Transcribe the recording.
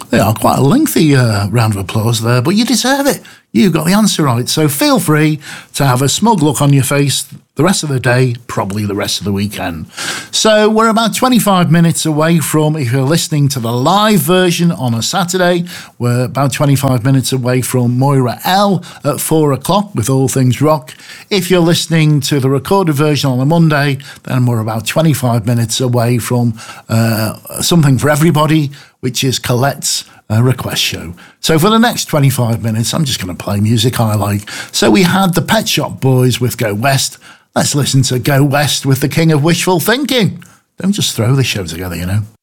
Yeah, quite a lengthy round of applause there, but you deserve it. You got the answer right. So feel free to have a smug look on your face the rest of the day, probably the rest of the weekend. So we're about 25 minutes away from, if you're listening to the live version on a Saturday, we're about 25 minutes away from Moira L at 4 o'clock with All Things Rock. If you're listening to the recorded version on a Monday, then we're about 25 minutes away from Something for Everybody, which is Colette's request show. So for the next 25 minutes, I'm just going to play music I like. So we had the Pet Shop Boys with Go West. Let's listen to Go West with the King of Wishful Thinking. Don't just throw the show together, you know.